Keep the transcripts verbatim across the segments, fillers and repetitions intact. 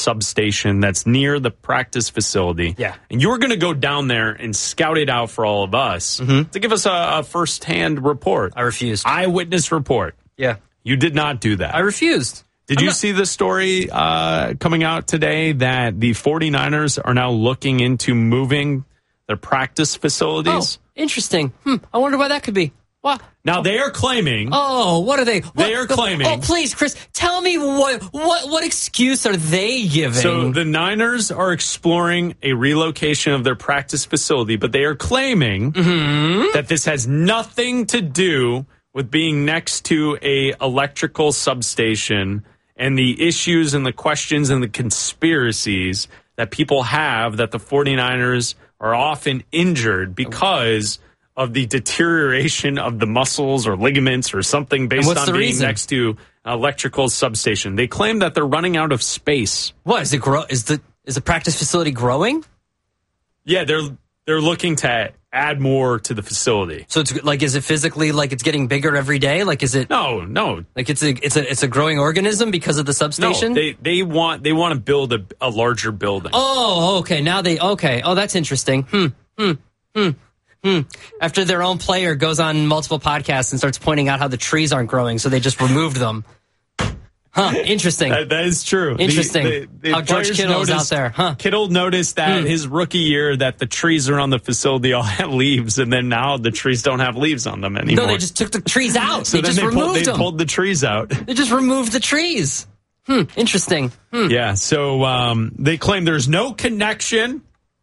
substation that's near the practice facility. Yeah. And you were going to go down there and scout it out for all of us mm-hmm. to give us a, a first-hand report. I refused. Eyewitness report. Yeah. You did not do that. I refused. Did I'm you not- see the story uh, coming out today that the 49ers are now looking into moving their practice facilities? Oh, interesting. Hmm. I wonder why that could be. Wow. Now, they are claiming... Oh, what are they? What, they are claiming... Oh, please, Chris, tell me what what what excuse are they giving? So the Niners are exploring a relocation of their practice facility, but they are claiming mm-hmm. that this has nothing to do with being next to a electrical substation and the issues and the questions and the conspiracies that people have that the 49ers are often injured because of the deterioration of the muscles or ligaments or something based on being reason? next to an electrical substation. They claim that they're running out of space. What is it? Grow? Is the is the practice facility growing? Yeah, they're they're looking to add more to the facility. So it's like, is it physically like it's getting bigger every day? Like, is it? No, no. Like it's a it's a it's a growing organism because of the substation. No, they they want they want to build a, a larger building. Oh, okay. Now they okay. Oh, that's interesting. Hmm. Hmm. Hmm. Hmm. After their own player goes on multiple podcasts and starts pointing out how the trees aren't growing, so they just removed them. Huh. Interesting. that, that is true. Interesting. The, the, the how George Kittle's out there. Huh. Kittle noticed that hmm. his rookie year that the trees around the facility all had leaves, and then now the trees don't have leaves on them anymore. No, they just took the trees out. so they then just they removed pulled, they them. pulled the trees out. They just removed the trees. Hmm. Interesting. Hmm. Yeah. So um, they claim there's no connection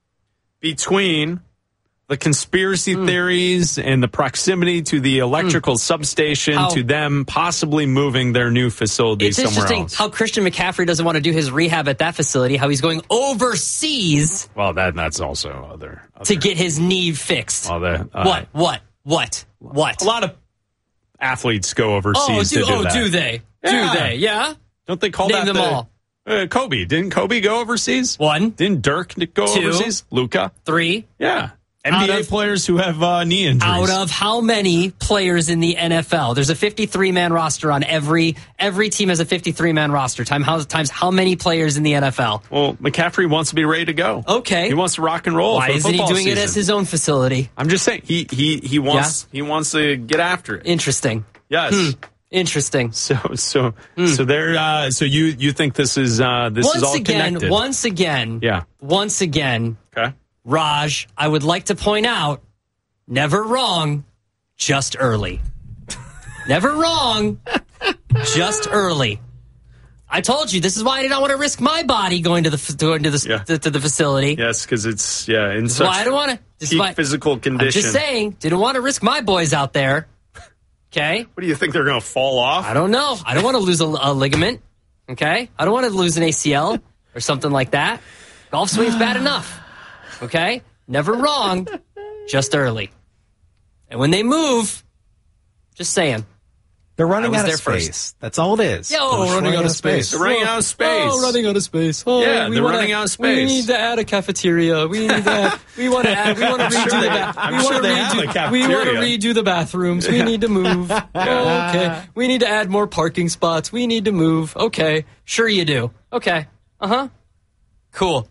between the conspiracy mm. theories and the proximity to the electrical mm. substation how, to them possibly moving their new facility it's somewhere interesting else. How Christian McCaffrey doesn't want to do his rehab at that facility, how he's going overseas. Well, that that's also other. other to get his knee fixed. Well, that, uh, what? What? What? What? A lot of athletes go overseas oh, do, to do oh, that. do they? Yeah. Do they? Yeah? Don't they call Name that them the, all. Uh, Kobe. Didn't Kobe go overseas? One. Didn't Dirk go Two. overseas? Luka? Three. Yeah. N B A of, players who have uh, knee injuries. Out of how many players in the N F L? There's a fifty-three man roster on every every team has a fifty-three man roster. Time how times how many players in the N F L? Well, McCaffrey wants to be ready to go. Okay, he wants to rock and roll. Why for isn't he doing season. it as his own facility? I'm just saying he he he wants yeah? he wants to get after it. Interesting. Yes. Hmm. Interesting. So so mm. so there. Uh, so you you think this is uh, this once is all again, connected? Once again. Yeah. Once again. Okay. Raj, I would like to point out. Never wrong, just early. Never wrong, just early. I told you this is why I didn't want to risk my body going to the going to the yeah. to, to the facility. Yes, because it's yeah in this such why I don't want to. This peak is why, physical condition. I'm just saying, didn't want to risk my boys out there. Okay. What do you think they're going to fall off? I don't know. I don't want to lose a, a ligament. Okay. I don't want to lose an A C L or something like that. Golf swing's bad enough. Okay. Never wrong. Just early. And when they move, just saying. They're running out of space. First. That's all it is. Yo, running, running out of space. They're running out of space. Oh, running out of space. Oh, yeah, we they're wanna, running out of space. We need to add a cafeteria. We need to add, we want to add, we want to redo sure the ba- ba- we we sure want to redo, we want to redo the bathrooms. We need to move. Oh, okay. We need to add more parking spots. We need to move. Okay. Sure you do. Okay. Uh-huh. Cool.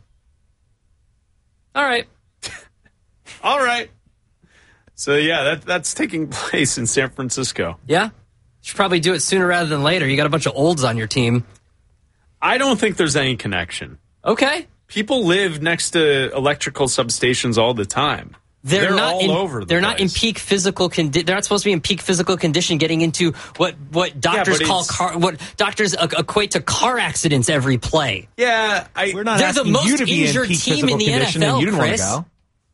All right. All right. So, yeah, that that's taking place in San Francisco. Yeah? Should probably do it sooner rather than later. You got a bunch of olds on your team. I don't think there's any connection. Okay. People live next to electrical substations all the time. They're, they're not all in, over the They're place. not in peak physical condition. They're not supposed to be in peak physical condition getting into what, what doctors yeah, call car, what doctors equate to car accidents every play. Yeah. I, We're not They're asking the most you to be injured in peak team in the condition N F L, and you didn't Chris. want to go.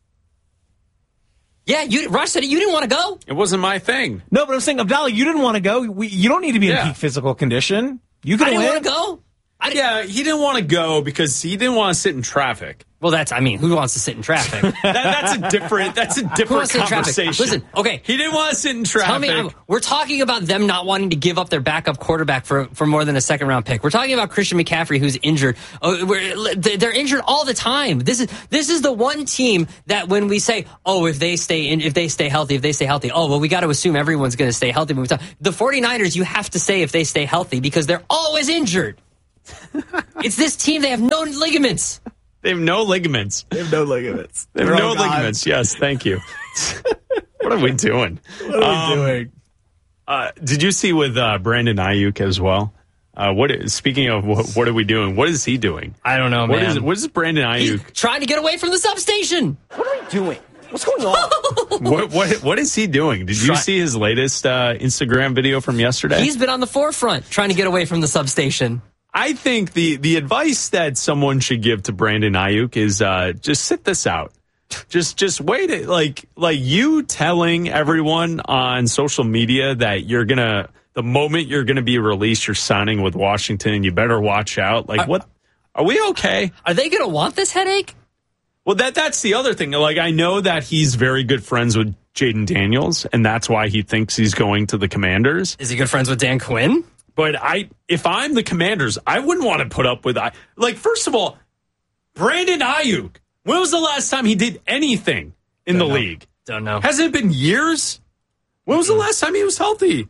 Yeah, you, Raj said it. You didn't want to go. It wasn't my thing. No, but I'm saying, Abdallah, you didn't want to go. We, you don't need to be in Yeah. peak physical condition. You can I didn't win. want to go. I didn't, Yeah, he didn't want to go because he didn't want to sit in traffic. Well, that's, I mean, who wants to sit in traffic? That, that's a different. That's a Who different wants to sit in traffic? conversation. Listen, okay. He didn't want to sit in Tell traffic. me, I'm- we're talking about them not wanting to give up their backup quarterback for, for more than a second round pick. We're talking about Christian McCaffrey, who's injured. Oh, we're, they're injured all the time. This is this is the one team that when we say, oh, if they stay in, if they stay healthy, if they stay healthy, oh, well, we got to assume everyone's going to stay healthy. When we talk, the 49ers, you have to say if they stay healthy because they're always injured. It's this team. They have no ligaments. They have no ligaments. They have no ligaments. They have no ligaments. Yes, thank you. What are we doing? What are we um, doing? Uh, did you see with uh, Brandon Ayuk as well? Uh, what? Is, speaking of what, what are we doing? What is he doing? I don't know, What man. is what is Brandon Ayuk? He's trying to get away from the substation. What are we doing? What's going on? what what what is he doing? Did you Try- see his latest uh, Instagram video from yesterday? He's been on the forefront trying to get away from the substation. I think the the advice that someone should give to Brandon Ayuk is uh, just sit this out. Just just wait it like like you telling everyone on social media that you're gonna the moment you're gonna be released, you're signing with Washington. You better watch out. Like, what? Are we okay? Are they going to want this headache? Well, that that's the other thing. Like, I know that he's very good friends with Jaden Daniels, and that's why he thinks he's going to the Commanders. Is he good friends with Dan Quinn? But I, if I'm the Commanders, I wouldn't want to put up with I. Like, first of all, Brandon Ayuk. When was the last time he did anything in Don't the know. league? Don't know. Hasn't it been years? When was the last time he was healthy?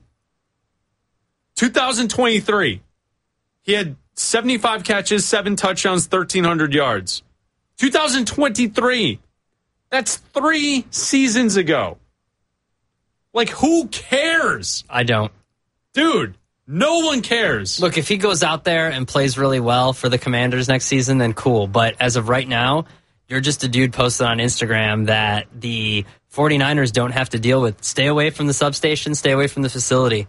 two thousand twenty-three. He had seventy-five catches, seven touchdowns, thirteen hundred yards. two thousand twenty-three. That's three seasons ago. Like, who cares? I don't. Dude, no one cares. Look, if he goes out there and plays really well for the Commanders next season, then cool. But as of right now, you're just a dude posted on Instagram that the 49ers don't have to deal with. Stay away from the substation, stay away from the facility.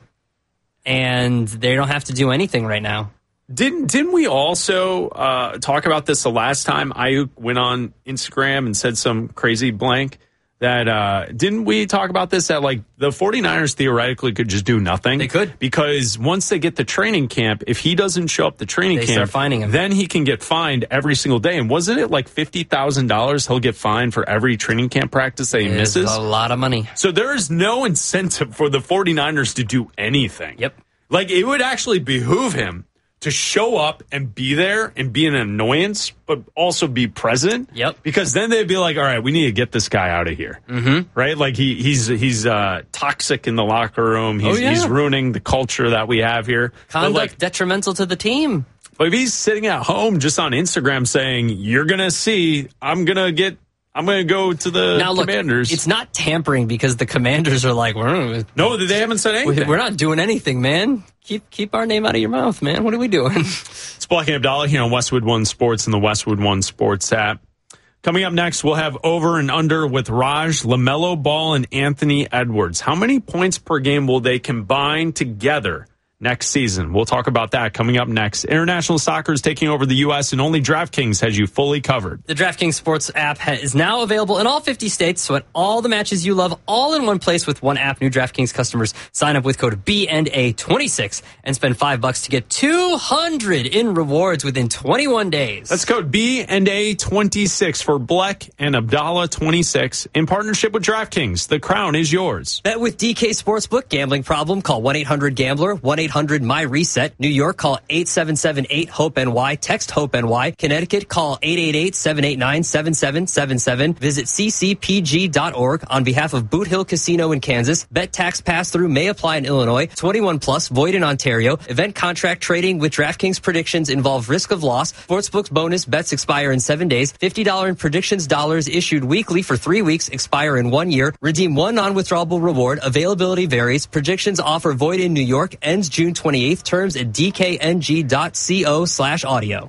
And they don't have to do anything right now. Didn't didn't we also uh, talk about this the last time Ayuk went on Instagram and said some crazy blank? That uh, didn't we talk about this? That like the 49ers theoretically could just do nothing. They could. Because once they get to training camp, if he doesn't show up to training They camp, start fining him. then he can get fined every single day. And wasn't it like fifty thousand dollars he'll get fined for every training camp practice that he It is misses? a lot of money. So there is no incentive for the 49ers to do anything. Yep. Like, it would actually behoove him to show up and be there and be an annoyance, but also be present. Yep. Because then they'd be like, all right, we need to get this guy out of here. Mm-hmm. Right? Like, he he's he's uh, toxic in the locker room. He's, Oh, yeah. he's ruining the culture that we have here. Conduct But, like, detrimental to the team. but if he's sitting at home just on Instagram saying, you're going to see, I'm going to get, I'm going to go to the Now, look, Commanders. it's not tampering because the Commanders are like, we're, no, they haven't said anything. we're not doing anything, man. Keep keep our name out of your mouth, man. What are we doing? It's Black and Abdallah here on Westwood One Sports and the Westwood One Sports app. Coming up next, we'll have over and under with Raj, LaMelo Ball, and Anthony Edwards. How many points per game will they combine together next season? We'll talk about that coming up next. International soccer is taking over the U S, and only DraftKings has you fully covered. The DraftKings Sports app ha- is now available in all fifty states, so at all the matches you love, all in one place with one app. New DraftKings customers sign up with code B and A twenty-six and spend five bucks to get two hundred in rewards within twenty-one days. That's code B and A twenty-six for Bleck and Abdallah twenty-six in partnership with DraftKings. The crown is yours. Bet with D K Sportsbook. Gambling problem? Call one eight hundred gambler, one eight hundred my reset. New York, call eight seven seven eight hope N Y. Text HOPE-NY. Connecticut, call eight eight eight, seven eight nine, seven seven seven seven. Visit c c p g dot org on behalf of Boot Hill Casino in Kansas. Bet tax pass-through may apply in Illinois. twenty-one plus, void in Ontario. Event contract trading with DraftKings predictions involve risk of loss. Sportsbook's bonus bets expire in seven days. fifty dollars in predictions dollars issued weekly for three weeks, expire in one year. Redeem one non-withdrawable reward. Availability varies. Predictions offer void in New York. Ends June twenty-eighth. Terms at d k n g dot co slash audio.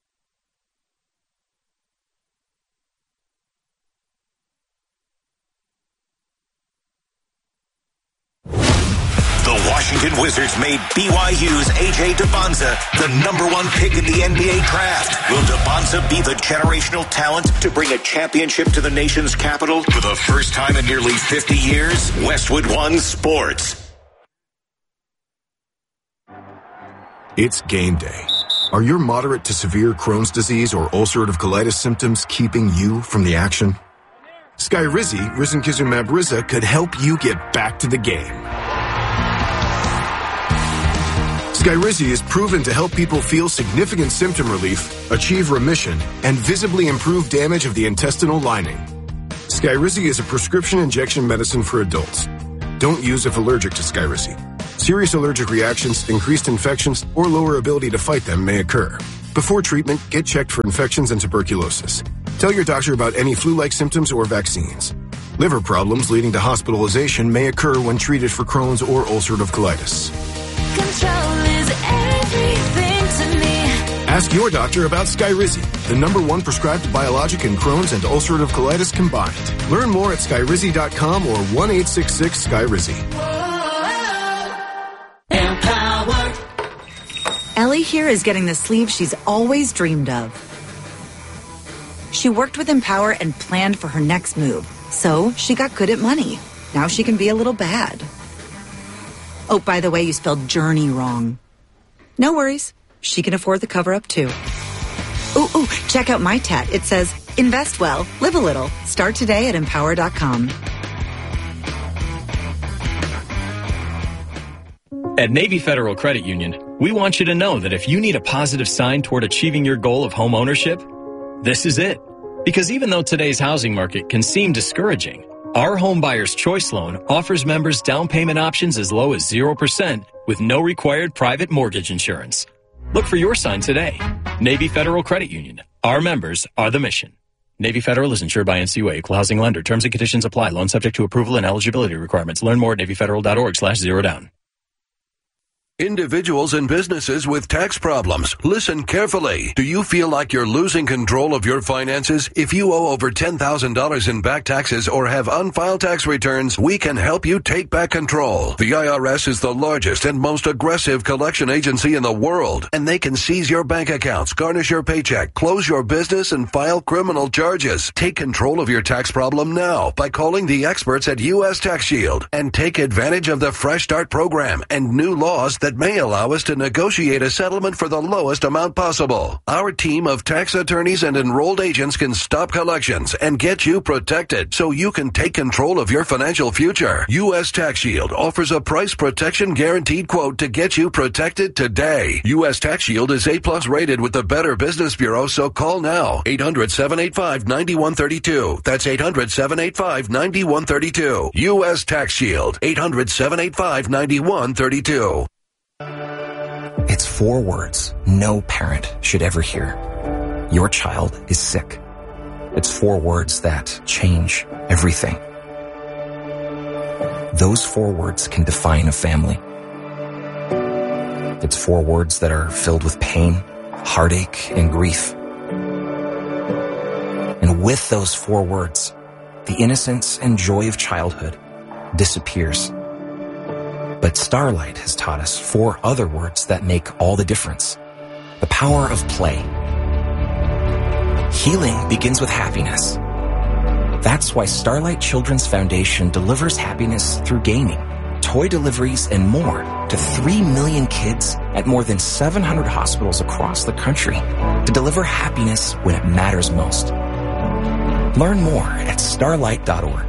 The Washington Wizards made B Y U's A J DeBonza the number one pick in the N B A draft. Will DeBonza be the generational talent to bring a championship to the nation's capital for the first time in nearly fifty years? Westwood One Sports. It's game day. Are your moderate to severe Crohn's disease or ulcerative colitis symptoms keeping you from the action? Skyrizi, risankizumab Riza, could help you get back to the game. Skyrizi is proven to help people feel significant symptom relief, achieve remission, and visibly improve damage of the intestinal lining. Skyrizi is a prescription injection medicine for adults. Don't use if allergic to Skyrizi. Serious allergic reactions, increased infections, or lower ability to fight them may occur. Before treatment, get checked for infections and tuberculosis. Tell your doctor about any flu-like symptoms or vaccines. Liver problems leading to hospitalization may occur when treated for Crohn's or ulcerative colitis. Control is everything to me. Ask your doctor about Skyrizi, the number one prescribed biologic in Crohn's and ulcerative colitis combined. Learn more at skyrizi dot com or one eight six six Skyrizi. Empower. Ellie here is getting the sleeve she's always dreamed of. She worked with Empower and planned for her next move. So she got good at money. Now she can be a little bad. Oh, by the way, you spelled journey wrong. No worries. She can afford the cover-up, too. Ooh, ooh, check out my tat. It says, invest well, live a little. Start today at empower dot com. At Navy Federal Credit Union, we want you to know that if you need a positive sign toward achieving your goal of home ownership, this is it. Because even though today's housing market can seem discouraging, our Home Buyer's Choice Loan offers members down payment options as low as zero percent with no required private mortgage insurance. Look for your sign today. Navy Federal Credit Union. Our members are the mission. Navy Federal is insured by N C U A, Equal Housing Lender. Terms and conditions apply. Loan subject to approval and eligibility requirements. Learn more at navy federal dot org slash zero down. Individuals and businesses with tax problems, listen carefully. Do you feel like you're losing control of your finances? If you owe over ten thousand dollars in back taxes or have unfiled tax returns, we can help you take back control. The I R S is the largest and most aggressive collection agency in the world, and they can seize your bank accounts, garnish your paycheck, close your business, and file criminal charges. Take control of your tax problem now by calling the experts at U S Tax Shield and take advantage of the Fresh Start program and new laws that may allow us to negotiate a settlement for the lowest amount possible. Our team of tax attorneys and enrolled agents can stop collections and get you protected so you can take control of your financial future. U S Tax Shield offers a price protection guaranteed quote to get you protected today. U S Tax Shield is A plus rated with the Better Business Bureau, so call now. eight hundred, seven eight five, nine one three two. That's eight hundred, seven eight five, nine one three two. U S Tax Shield. eight hundred, seven eight five, nine one three two. It's four words no parent should ever hear. Your child is sick. It's four words that change everything. Those four words can define a family. It's four words that are filled with pain, heartache, and grief. And with those four words, the innocence and joy of childhood disappears. But Starlight has taught us four other words that make all the difference. The power of play. Healing begins with happiness. That's why Starlight Children's Foundation delivers happiness through gaming, toy deliveries, and more to three million kids at more than seven hundred hospitals across the country to deliver happiness when it matters most. Learn more at starlight dot org.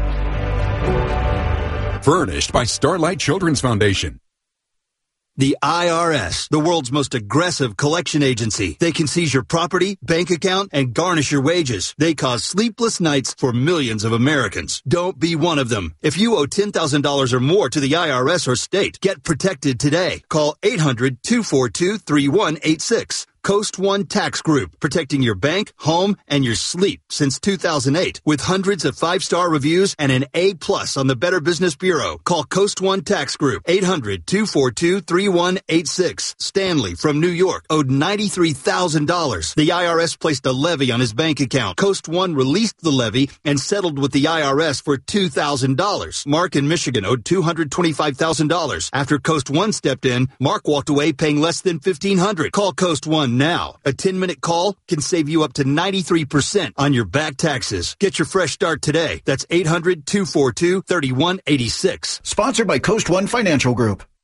Furnished by Starlight Children's Foundation. The I R S, the world's most aggressive collection agency. They can seize your property, bank account, and garnish your wages. They cause sleepless nights for millions of Americans. Don't be one of them. If you owe ten thousand dollars or more to the I R S or state, get protected today. Call eight hundred, two four two, three one eight six. Coast One Tax Group, protecting your bank, home, and your sleep since two thousand eight. With hundreds of five-star reviews and an A plus on the Better Business Bureau. Call Coast One Tax Group, eight hundred, two four two, three one eight six. Stanley from New York owed ninety-three thousand dollars. The I R S placed a levy on his bank account. Coast One released the levy and settled with the I R S for two thousand dollars. Mark in Michigan owed two hundred twenty-five thousand dollars. After Coast One stepped in, Mark walked away paying less than fifteen hundred dollars. Call Coast One now. A ten-minute call can save you up to ninety-three percent on your back taxes. Get your fresh start today. That's eight hundred, two four two, three one eight six. Sponsored by Coast One Financial Group.